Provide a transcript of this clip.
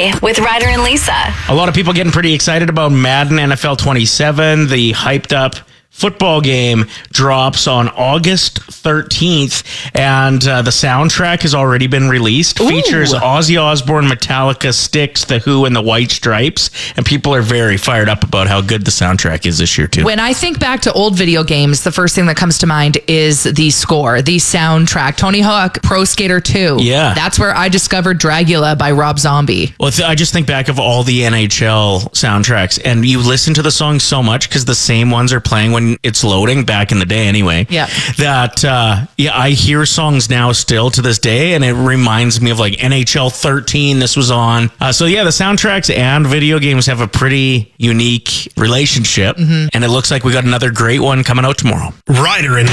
Weekday with Ryder and Lisa. A lot of people getting pretty excited about Madden NFL 27. The hyped up football game drops on August 13th, and the soundtrack has already been released. Ooh. Features Ozzy Osbourne, Metallica, Styx, The Who, and the White Stripes, and people are very fired up about how good the soundtrack is this year, too. When I think back to old video games, the first thing that comes to mind is the score, the soundtrack. Tony Hawk Pro Skater 2. Yeah. That's where I discovered Dragula by Rob Zombie. Well, I just think back of all the NHL soundtracks, and you listen to the songs so much because the same ones are playing when it's loading back in the day anyway. Yeah. That, I hear songs now still to this day, and it reminds me of like NHL 13 this was on. The soundtracks and video games have a pretty unique relationship, and it looks like we got another great one coming out tomorrow. Ryder and